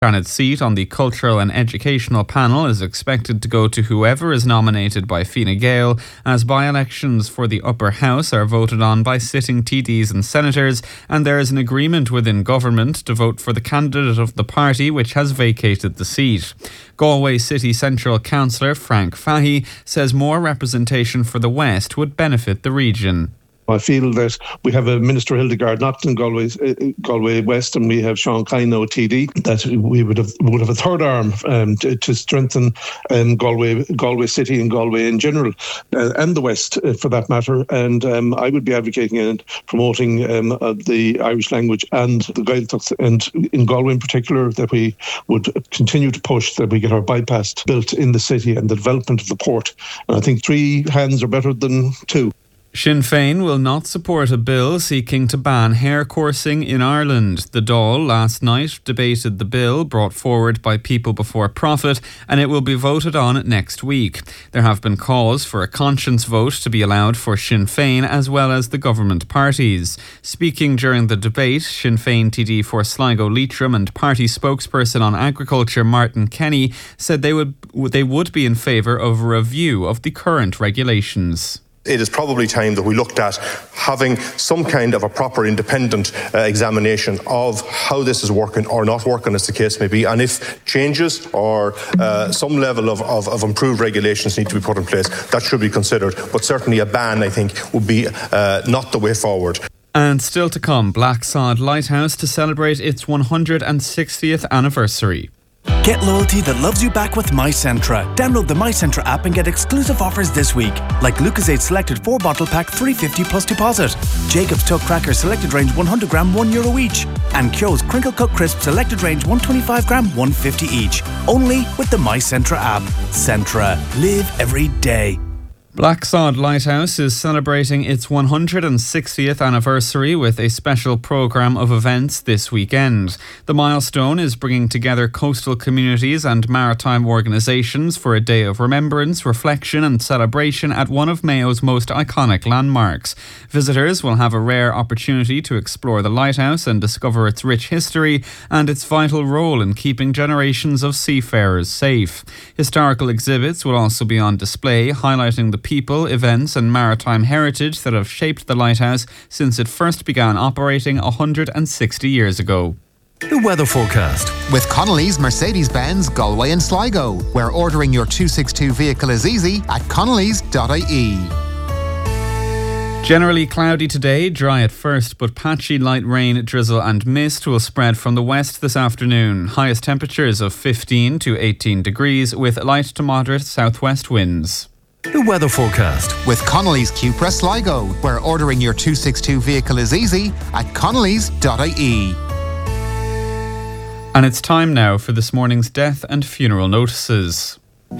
Shannon's seat on the Cultural and Educational Panel is expected to go to whoever is nominated by Fine Gael, as by-elections for the Upper House are voted on by sitting TDs and senators, and there is an agreement within government to vote for the candidate of the party which has vacated the seat. Galway City Central Councillor Frank Fahey says more representation for the West would benefit the region. I feel that we have a Minister Hildegard Naughton in Galway West, and we have Sean Kyno, TD, that we would have a third arm to strengthen Galway City and Galway in general, and the West for that matter. And I would be advocating and promoting the Irish language and the Gaeltacht, and in Galway in particular, that we would continue to push that we get our bypass built in the city and the development of the port. And I think 3 hands are better than 2. Sinn Féin will not support a bill seeking to ban hair coursing in Ireland. The Dáil last night debated the bill brought forward by People Before Profit, and it will be voted on next week. There have been calls for a conscience vote to be allowed for Sinn Féin as well as the government parties. Speaking during the debate, Sinn Féin TD for Sligo Leitrim and party spokesperson on agriculture Martin Kenny said they would be in favour of a review of the current regulations. It is probably time that we looked at having some kind of a proper independent examination of how this is working or not working, as the case may be, and if changes or some level of improved regulations need to be put in place, that should be considered. But certainly a ban, I think, would be not the way forward. And still to come, Blacksod Lighthouse to celebrate its 160th anniversary. Get loyalty that loves you back with MyCentra. Download the MyCentra app and get exclusive offers this week, like Lucozade Selected 4-bottle pack $3.50 plus deposit, Jacob's Tuck Crackers Selected Range 100 gram €1 each, and Kyo's Crinkle Cut Crisp Selected Range 125 gram $1.50 each. Only with the MyCentra app. Centra. Live every day. Blacksod Lighthouse is celebrating its 160th anniversary with a special programme of events this weekend. The milestone is bringing together coastal communities and maritime organisations for a day of remembrance, reflection and celebration at one of Mayo's most iconic landmarks. Visitors will have a rare opportunity to explore the lighthouse and discover its rich history and its vital role in keeping generations of seafarers safe. Historical exhibits will also be on display, highlighting the people, events and maritime heritage that have shaped the lighthouse since it first began operating 160 years ago. The weather forecast. With Connolly's Mercedes-Benz Galway and Sligo, where ordering your 262 vehicle is easy at connellys.ie. Generally cloudy today, dry at first, but patchy light rain, drizzle and mist will spread from the west this afternoon. Highest temperatures of 15 to 18 degrees with light to moderate southwest winds. The weather forecast. With Connolly's Cupra Sligo, where ordering your 262 vehicle is easy at connellys.ie. And it's time now for this morning's death and funeral notices.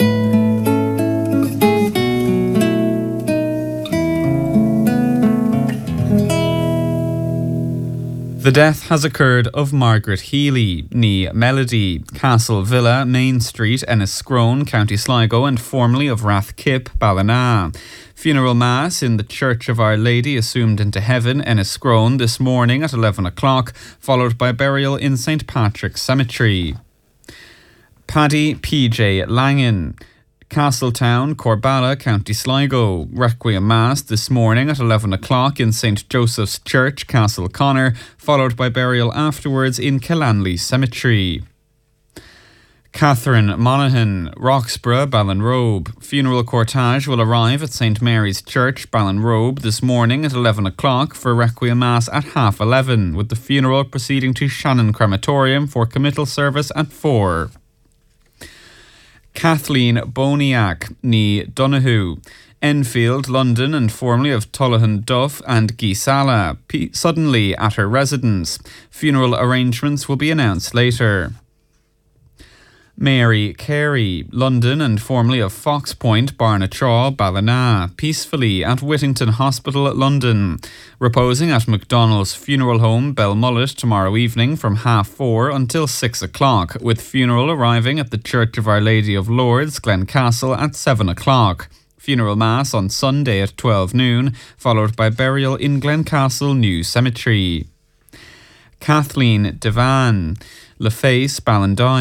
The death has occurred of Margaret Healy, née Melody, Castle Villa, Main Street, Enniscrone, County Sligo, and formerly of Rathkip, Ballina. Funeral Mass in the Church of Our Lady Assumed into Heaven, Enniscrone, this morning at 11 o'clock, followed by burial in St Patrick's Cemetery. Paddy P.J. Langan, Castletown, Corballa, County Sligo. Requiem Mass this morning at 11 o'clock in St Joseph's Church, Castleconnor, followed by burial afterwards in Killanley Cemetery. Catherine Monaghan, Roxborough, Ballinrobe. Funeral cortege will arrive at St Mary's Church, Ballinrobe, this morning at 11 o'clock for Requiem Mass at 11:30, with the funeral proceeding to Shannon Crematorium for committal service at 4. Kathleen Boniac, née Donoghue, Enfield, London, and formerly of Tullahan Duff and Geesala, suddenly at her residence. Funeral arrangements will be announced later. Mary Carey, London, and formerly of Fox Point, Barnatraw, Ballina, peacefully at Whittington Hospital, London. Reposing at McDonald's Funeral Home, Belmullet, tomorrow evening from 4:30 until 6 o'clock, with funeral arriving at the Church of Our Lady of Lourdes, Glencastle, at 7 o'clock. Funeral Mass on Sunday at 12 noon, followed by burial in Glencastle New Cemetery. Kathleen Devan, Le Fay, Ballandine.